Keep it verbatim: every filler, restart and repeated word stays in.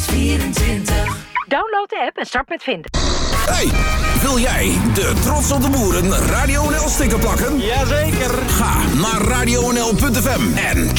vierentwintig. Download de app en start met vinden. Hey, wil jij de Trots op de Boeren Radio N L sticker plakken? Jazeker. Ga naar radio n l punt f m en